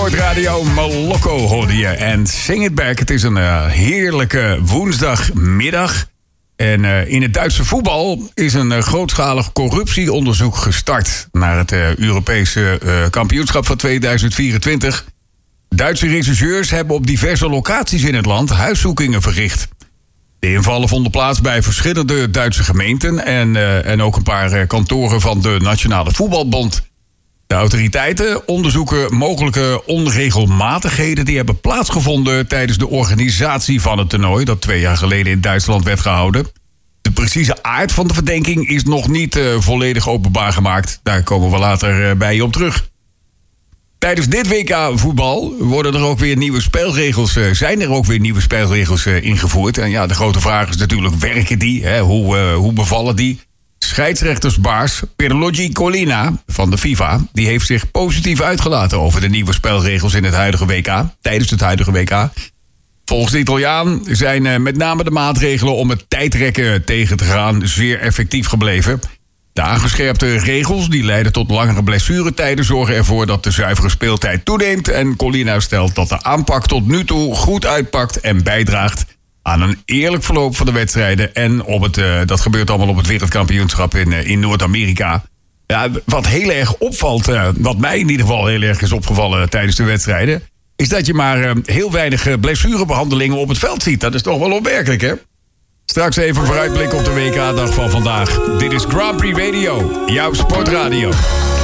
Sportradio. Moloko hoorde je en Sing It Back. Het is een heerlijke woensdagmiddag. En in het Duitse voetbal is een grootschalig corruptieonderzoek gestart naar het Europese kampioenschap van 2024. Duitse rechercheurs hebben op diverse locaties in het land huiszoekingen verricht. De invallen vonden plaats bij verschillende Duitse gemeenten en ook een paar kantoren van de Nationale Voetbalbond. De autoriteiten onderzoeken mogelijke onregelmatigheden die hebben plaatsgevonden tijdens de organisatie van het toernooi dat 2 jaar geleden in Duitsland werd gehouden. De precieze aard van de verdenking is nog niet volledig openbaar gemaakt. Daar komen we later bij je op terug. Tijdens dit WK voetbal zijn er ook weer nieuwe spelregels ingevoerd. En ja, de grote vraag is natuurlijk, werken die? Hè? Hoe bevallen die? Scheidsrechtersbaas Pierluigi Collina van de FIFA die heeft zich positief uitgelaten over de nieuwe spelregels in het huidige WK, tijdens het huidige WK. Volgens de Italiaan zijn met name de maatregelen om het tijdrekken tegen te gaan zeer effectief gebleven. De aangescherpte regels die leiden tot langere blessuretijden zorgen ervoor dat de zuivere speeltijd toeneemt. En Collina stelt dat de aanpak tot nu toe goed uitpakt en bijdraagt aan een eerlijk verloop van de wedstrijden. En dat gebeurt allemaal op het wereldkampioenschap in Noord-Amerika. Ja, wat heel erg opvalt, wat mij in ieder geval heel erg is opgevallen tijdens de wedstrijden, is dat je maar heel weinig blessurebehandelingen op het veld ziet. Dat is toch wel opmerkelijk, hè? Straks even vooruitblik op de WK-dag van vandaag. Dit is Grand Prix Radio, jouw sportradio.